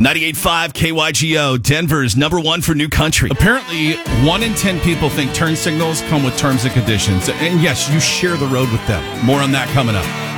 98.5 KYGO, Denver's number one for new country. Apparently, 1 in 10 people think turn signals come with terms and conditions. And yes, you share the road with them. More on that coming up.